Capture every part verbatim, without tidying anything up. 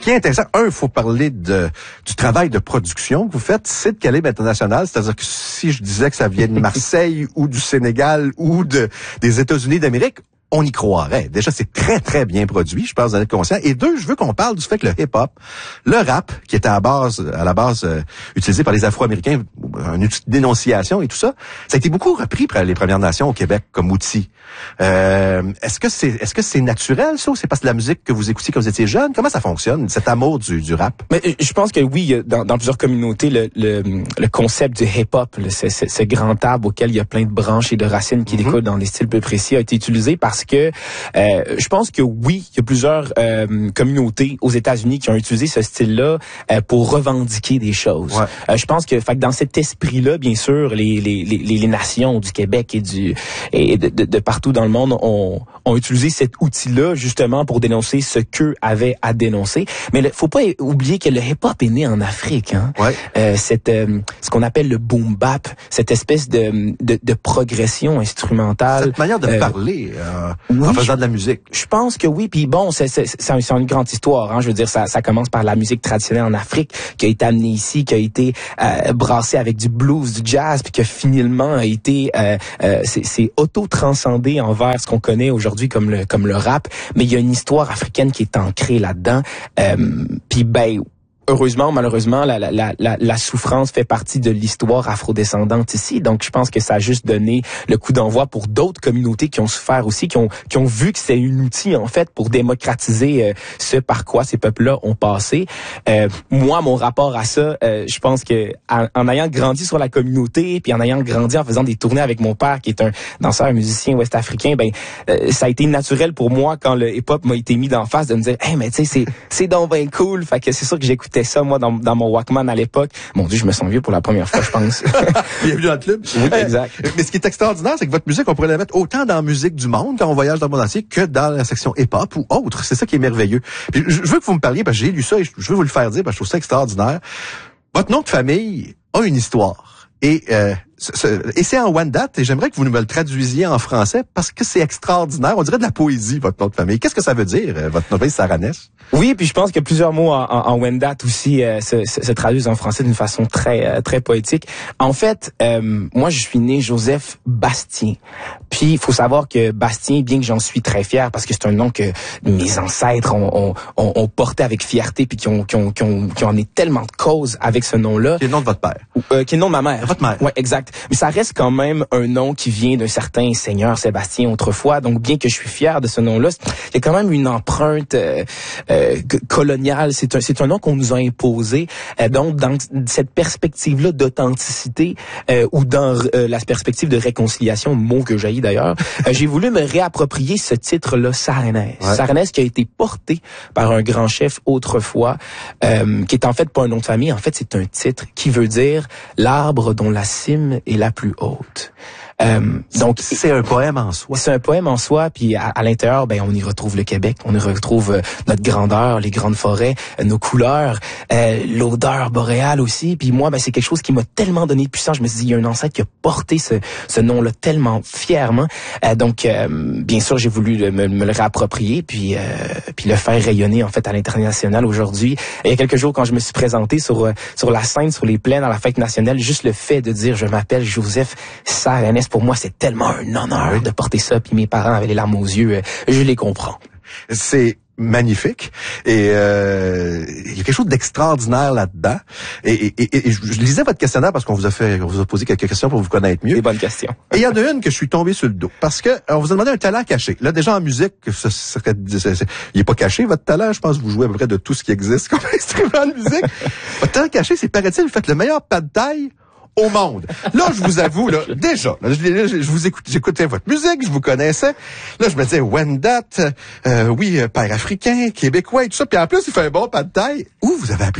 qui est intéressant, un, il faut parler de du travail de production que vous faites. C'est de calibre international, c'est-à-dire que si je disais que ça vient de Marseille ou du Sénégal ou de des États-Unis d'Amérique, on y croirait. Déjà, c'est très, très bien produit, je pense, vous en êtes conscient. Et deux, je veux qu'on parle du fait que le hip-hop, le rap, qui était à, base, à la base euh, utilisé par les Afro-Américains, un outil de dénonciation et tout ça, ça a été beaucoup repris par les Premières Nations au Québec comme outil. Euh, est-ce que c'est est-ce que c'est naturel, ça, ou c'est parce que la musique que vous écoutiez quand vous étiez jeune? Comment ça fonctionne, cet amour du, du rap? Mais je pense que oui, dans, dans plusieurs communautés, le, le, le concept du hip-hop, le, ce, ce grand arbre auquel il y a plein de branches et de racines qui mm-hmm. découlent dans des styles peu précis, a été utilisé parce que euh, je pense que oui, il y a plusieurs euh, communautés aux États-Unis qui ont utilisé ce style-là euh, pour revendiquer des choses. Ouais. Euh, je pense que, fait que dans cet esprit-là, bien sûr, les, les, les, les nations du Québec et du et de, de, de partout dans le monde ont, ont utilisé cet outil-là justement pour dénoncer ce qu'eux avaient à dénoncer. Mais il faut pas oublier que le hip-hop est né en Afrique. Hein? Ouais. Euh, cette, euh, ce qu'on appelle le boom bap, cette espèce de, de, de progression instrumentale. Cette manière de euh, parler euh, oui, en faisant de la musique. Je pense que oui. Puis bon, c'est, c'est, c'est, c'est une grande histoire. Hein? Je veux dire, ça, ça commence par la musique traditionnelle en Afrique qui a été amenée ici, qui a été euh, brassée avec du blues, du jazz, puis qui a finalement a été euh, euh, c'est, c'est auto-transcendé envers ce qu'on connaît aujourd'hui comme le comme le rap. Mais il y a une histoire africaine qui est ancrée là-dedans. Euh, puis ben heureusement, malheureusement, la, la, la, la souffrance fait partie de l'histoire afrodescendante ici. Donc, je pense que ça a juste donné le coup d'envoi pour d'autres communautés qui ont souffert aussi, qui ont, qui ont vu que c'est un outil, en fait, pour démocratiser euh, ce par quoi ces peuples-là ont passé. Euh, moi, mon rapport à ça, euh, je pense que en, en ayant grandi sur la communauté, puis en ayant grandi en faisant des tournées avec mon père, qui est un danseur, un musicien ouest-africain, ben euh, ça a été naturel pour moi quand le hip-hop m'a été mis d'en face de me dire, hey, mais tu sais, c'est c'est donc bien cool. Fait que c'est sûr que j'écoutais ça, moi, dans, dans mon Walkman à l'époque. Mon Dieu, je me sens vieux pour la première fois, je pense. Bienvenue dans le club. Oui, exact. Mais ce qui est extraordinaire, c'est que votre musique, on pourrait la mettre autant dans la musique du monde, quand on voyage dans le monde entier, que dans la section hip-hop ou autre. C'est ça qui est merveilleux. Puis je veux que vous me parliez, parce que j'ai lu ça et je veux vous le faire dire, parce que je trouve ça extraordinaire. Votre nom de famille a une histoire. Et, euh, et c'est en Wendat, et j'aimerais que vous nous le traduisiez en français, parce que c'est extraordinaire. On dirait de la poésie, votre nom de famille. Qu'est-ce que ça veut dire, votre nom de famille Saranès? Oui, puis je pense que plusieurs mots en, en, en Wendat aussi euh, se, se, se traduisent en français d'une façon très euh, très poétique. En fait, euh, moi, je suis né Joseph Bastien. Puis, il faut savoir que Bastien, bien que j'en suis très fier, parce que c'est un nom que mes ancêtres ont, ont, ont, ont porté avec fierté, puis qui ont, qui ont, qui ont, qui ont emmené tellement de causes avec ce nom-là. Qui est le nom de votre père. Euh, qui est le nom de ma mère. Votre mère. Ouais, exact. Mais ça reste quand même un nom qui vient d'un certain seigneur Sébastien autrefois. Donc, bien que je suis fier de ce nom-là, il y a quand même une empreinte euh, euh, coloniale. C'est un, c'est un nom qu'on nous a imposé. Euh, donc, dans cette perspective-là d'authenticité euh, ou dans euh, la perspective de réconciliation, mot que j'haïs d'ailleurs, euh, j'ai voulu me réapproprier ce titre-là, Saranès. Ouais. Saranès qui a été porté par un grand chef autrefois, euh, qui est en fait pas un nom de famille. En fait, c'est un titre qui veut dire l'arbre dont la cime est la plus haute. Euh, donc c'est un poème en soi. C'est un poème en soi, puis à, à l'intérieur, ben on y retrouve le Québec, on y retrouve euh, notre grandeur, les grandes forêts, euh, nos couleurs, euh, l'odeur boréale aussi. Puis moi, ben c'est quelque chose qui m'a tellement donné de puissance. Je me suis dit, il y a un ancêtre qui a porté ce, ce nom-là tellement fièrement. Euh, donc euh, bien sûr, j'ai voulu le, me, me le réapproprier, puis euh, puis le faire rayonner en fait à l'international aujourd'hui. Il y a quelques jours, quand je me suis présenté sur sur la scène, sur les plaines à la fête nationale, juste le fait de dire je m'appelle Joseph Saranès, pour moi, c'est tellement un honneur oui. de porter ça. Puis mes parents avaient les larmes aux yeux. Je les comprends. C'est magnifique. Et euh, il y a quelque chose d'extraordinaire là-dedans. Et, et, et, et je, je lisais votre questionnaire parce qu'on vous a fait, on vous a posé quelques questions pour vous connaître mieux. Des bonnes questions. Et il y en a une que je suis tombé sur le dos. Parce que on vous a demandé un talent caché. Là, déjà en musique, ça serait, c'est, c'est, il est pas caché, votre talent. Je pense que vous jouez à peu près de tout ce qui existe comme instrument de musique. Votre talent caché, c'est, paraît-il, vous faites le meilleur pas de taille au monde. Là, je vous avoue, là, déjà, là, je, je, je vous écoute, j'écoutais votre musique, je vous connaissais. Là, je me disais, Wendat, euh, oui, père africain, québécois et tout ça. Puis en plus, il fait un bon pas de taille. Où vous avez appris ça?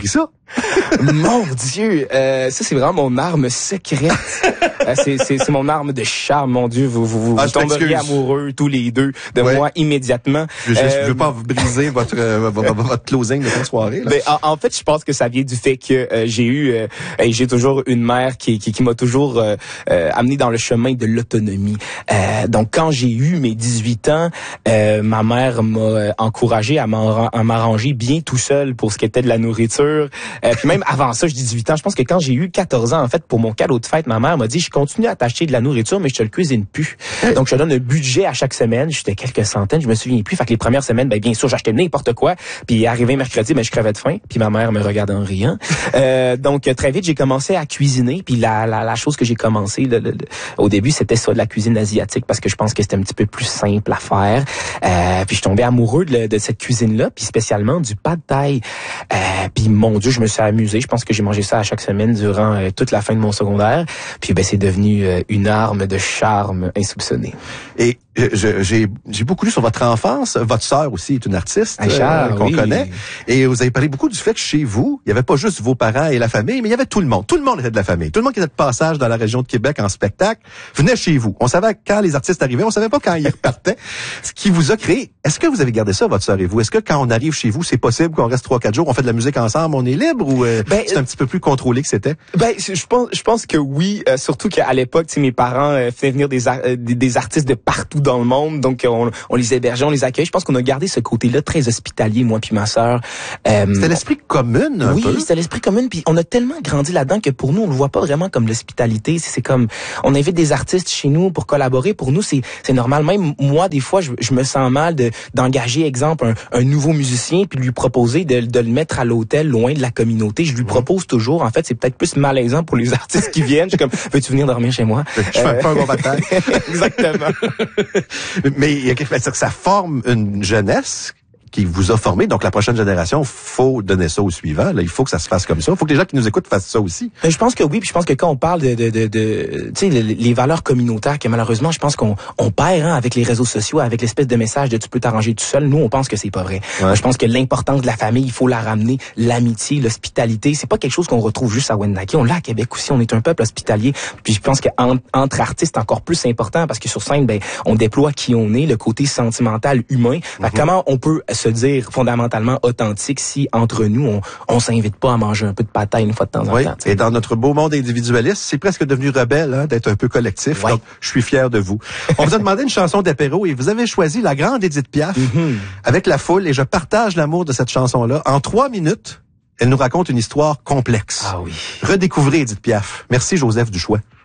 Mon Dieu, euh, ça c'est vraiment mon arme secrète. euh, c'est, c'est, c'est mon arme de charme, mon Dieu. Vous, vous, ah, vous tomberiez amoureux tous les deux de ouais. moi immédiatement. Je ne euh, veux pas vous briser votre, euh, votre, votre closing de fin soirée. Là. Ben, en, en fait, je pense que ça vient du fait que euh, j'ai eu, euh, et j'ai toujours une mère qui, qui, qui m'a toujours euh, euh, amené dans le chemin de l'autonomie. Euh, donc, quand j'ai eu mes dix-huit ans, euh, ma mère m'a encouragé à, à m'arranger bien tout seul pour ce qui était de la nourriture. Euh, puis même avant ça, je dis dix-huit ans, je pense que quand j'ai eu quatorze ans, en fait, pour mon cadeau de fête, ma mère m'a dit, je continue à t'acheter de la nourriture, mais je te le cuisine plus. Donc, je te donne un budget à chaque semaine. J'étais quelques centaines, je me souviens plus. Fait que les premières semaines, ben bien sûr, j'achetais n'importe quoi. Puis arrivé mercredi, ben je crevais de faim. Puis ma mère me regardait en riant. Euh, donc, très vite, j'ai commencé à cuisiner. Puis la, la, la chose que j'ai commencé le, le, le, au début, c'était ça, de la cuisine asiatique, parce que je pense que c'était un petit peu plus simple à faire. Euh, puis je tombais amoureux de, de cette cuisine-là, puis spécialement du pad thai. Euh, puis mon Dieu, je me suis amusé. Je pense que j'ai mangé ça à chaque semaine durant euh, toute la fin de mon secondaire. Puis ben c'est devenu euh, une arme de charme insoupçonnée. Et je, j'ai, j'ai beaucoup lu sur votre enfance. Votre sœur aussi est une artiste Charles, euh, qu'on oui. connaît. Et vous avez parlé beaucoup du fait que chez vous, il y avait pas juste vos parents et la famille, mais il y avait tout le monde. Tout le monde était de la famille. Tout le monde qui était de passage dans la région de Québec en spectacle venait chez vous. On savait quand les artistes arrivaient, on savait pas quand ils repartaient. Ce qui vous a créé. Est-ce que vous avez gardé ça, votre sœur et vous? Est-ce que quand on arrive chez vous, c'est possible qu'on reste trois, quatre jours, on fait de la musique ensemble, on est libre ou euh, ben, c'est un petit peu plus contrôlé que c'était? Ben, je pense, je pense que oui, euh, surtout qu'à l'époque, tu sais, mes parents euh, faisaient venir des, ar- des, des artistes de partout dans le monde, donc on, on les hébergeait, on les accueillait. Je pense qu'on a gardé ce côté-là très hospitalier, moi puis ma sœur. Euh, c'était l'esprit commune, un oui, peu. Oui, c'était l'esprit commune, puis on a tellement grandi là-dedans que pour nous, on le voit pas vraiment comme l'hospitalité. C'est, c'est comme, on invite des artistes chez nous pour collaborer. Pour nous, c'est, c'est normal. Même moi, des fois, je, je me sens mal de, d'engager, exemple, un, un nouveau musicien puis lui proposer de, de le mettre à l'hôtel, loin de la communauté. Je lui propose toujours. En fait, c'est peut-être plus malaisant pour les artistes qui viennent. Je suis comme, veux-tu venir dormir chez moi? Je fais euh... pas un bon bataille. Exactement. Mais il y a quelque chose, que ça forme une jeunesse qui vous a formé. Donc, la prochaine génération, faut donner ça au suivant. Là, il faut que ça se fasse comme ça. Il faut que les gens qui nous écoutent fassent ça aussi. Mais je pense que oui. Puis je pense que quand on parle de, de, de, de tu sais, les, les valeurs communautaires, que malheureusement, je pense qu'on on perd hein, avec les réseaux sociaux, avec l'espèce de message de tu peux t'arranger tout seul. Nous, on pense que c'est pas vrai. Ouais. Moi, je pense que l'importance de la famille, il faut la ramener. L'amitié, l'hospitalité, c'est pas quelque chose qu'on retrouve juste à Wendake. On l'a à Québec aussi. On est un peuple hospitalier. Puis je pense qu'entre entre artistes, encore plus important parce que sur scène, ben, on déploie qui on est, le côté sentimental, humain. Mm-hmm. Comment on peut se dire fondamentalement authentique si entre nous on on s'invite pas à manger un peu de pataille une fois de temps en oui. temps. T'sais. Et dans notre beau monde individualiste, c'est presque devenu rebelle hein, d'être un peu collectif. Ouais. Donc je suis fier de vous. On vous a demandé une chanson d'apéro et vous avez choisi la grande Édith Piaf mm-hmm. avec La Foule et je partage l'amour de cette chanson-là. En trois minutes, elle nous raconte une histoire complexe. Ah oui. Redécouvrez Édith Piaf. Merci Joseph Duchois.